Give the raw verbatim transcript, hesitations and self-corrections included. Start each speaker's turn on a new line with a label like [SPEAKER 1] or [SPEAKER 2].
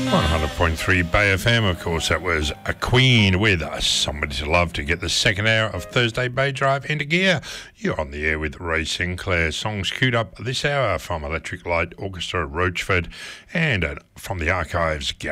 [SPEAKER 1] one hundred point three Bay F M, of course, that was a Queen with us. Somebody to love to get the second hour of Thursday Bay Drive into gear. You're on the air with Ray Sinclair. Songs queued up this hour from Electric Light Orchestra, Roachford, and uh, from the archives,